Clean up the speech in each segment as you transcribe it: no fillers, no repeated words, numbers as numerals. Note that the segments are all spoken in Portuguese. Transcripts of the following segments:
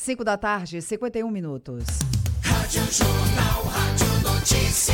5 da tarde, 51 minutos. Rádio Jornal, Rádio Notícia.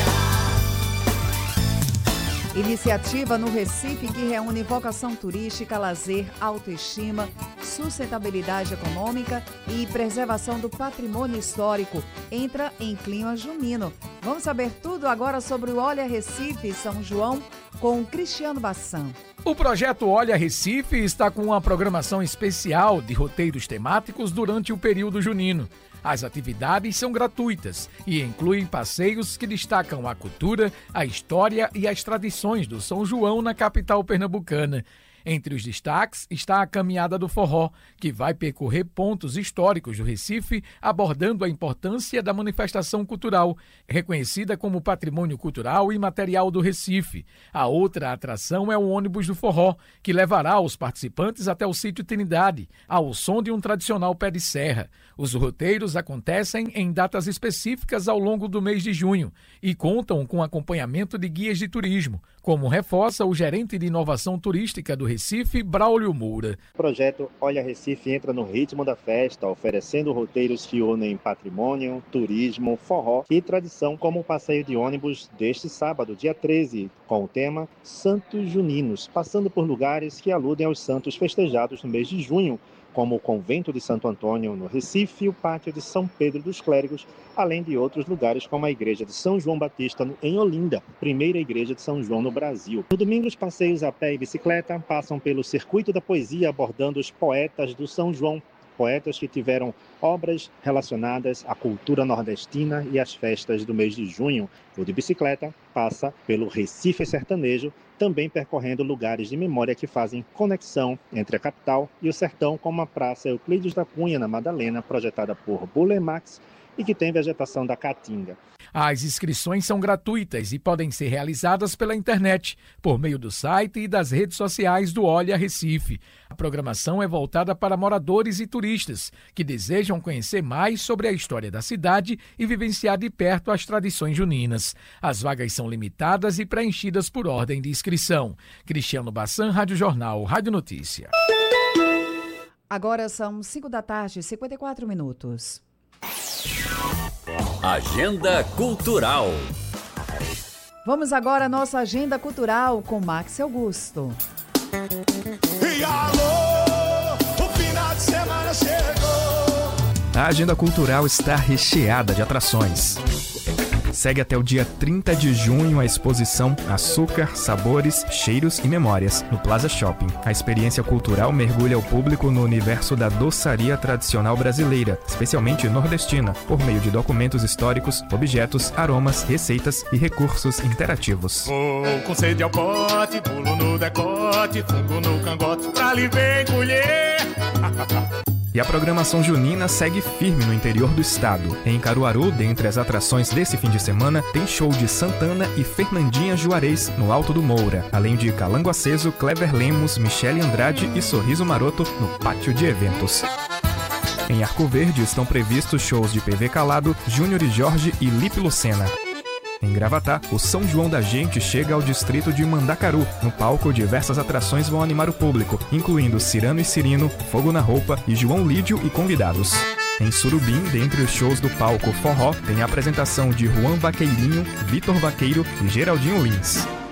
Iniciativa no Recife que reúne vocação turística, lazer, autoestima, sustentabilidade econômica e preservação do patrimônio histórico. Entra em clima junino. Vamos saber tudo agora sobre o Olha Recife São João com Cristiano Bassan. O projeto Olha Recife está com uma programação especial de roteiros temáticos durante o período junino. As atividades são gratuitas e incluem passeios que destacam a cultura, a história e as tradições do São João na capital pernambucana. Entre os destaques está a Caminhada do Forró, que vai percorrer pontos históricos do Recife, abordando a importância da manifestação cultural, reconhecida como patrimônio cultural e material do Recife. A outra atração é o ônibus do Forró, que levará os participantes até o sítio Trindade, ao som de um tradicional pé de serra. Os roteiros acontecem em datas específicas ao longo do mês de junho e contam com acompanhamento de guias de turismo, como reforça o gerente de inovação turística do Recife, Braulio Moura. O projeto Olha Recife entra no ritmo da festa, oferecendo roteiros que unem patrimônio, turismo, forró e tradição, como o passeio de ônibus deste sábado, dia 13, com o tema Santos Juninos, passando por lugares que aludem aos santos festejados no mês de junho, como o Convento de Santo Antônio, no Recife, e o Pátio de São Pedro dos Clérigos, além de outros lugares como a Igreja de São João Batista, em Olinda, primeira igreja de São João no Brasil. No domingo, os passeios a pé e bicicleta passam pelo Circuito da Poesia, abordando os poetas do São João, poetas que tiveram obras relacionadas à cultura nordestina e às festas do mês de junho. O de bicicleta passa pelo Recife Sertanejo, também percorrendo lugares de memória que fazem conexão entre a capital e o sertão, como a Praça Euclides da Cunha, na Madalena, projetada por Bulemax e que tem vegetação da caatinga. As inscrições são gratuitas e podem ser realizadas pela internet, por meio do site e das redes sociais do Olha Recife. A programação é voltada para moradores e turistas que desejam conhecer mais sobre a história da cidade e vivenciar de perto as tradições juninas. As vagas são limitadas e preenchidas por ordem de inscrição. Cristiano Bassan, Rádio Jornal, Rádio Notícia. Agora são 5 da tarde, 54 minutos. Agenda Cultural. Vamos agora à nossa agenda cultural com Max Augusto. E alô, o final de semana chegou. A agenda cultural está recheada de atrações. Segue até o dia 30 de junho a exposição Açúcar, Sabores, Cheiros e Memórias, no Plaza Shopping. A experiência cultural mergulha o público no universo da doçaria tradicional brasileira, especialmente nordestina, por meio de documentos históricos, objetos, aromas, receitas e recursos interativos. Vou com sede ao pote, pulo no decote, fungo no cangote, pra lhe ver colher. E a programação junina segue firme no interior do estado. Em Caruaru, dentre as atrações desse fim de semana, tem show de Santana e Fernandinha Juarez no Alto do Moura, além de Calango Aceso, Clever Lemos, Michele Andrade e Sorriso Maroto no Pátio de Eventos. Em Arco Verde estão previstos shows de PV Calado, Júnior e Jorge e Lipe Lucena. Em Gravatá, o São João da Gente chega ao distrito de Mandacaru. No palco, diversas atrações vão animar o público, incluindo Cirano e Cirino, Fogo na Roupa e João Lídio e convidados. Em Surubim, dentre os shows do palco Forró, tem a apresentação de Juan Vaqueirinho, Vitor Vaqueiro e Geraldinho Lins.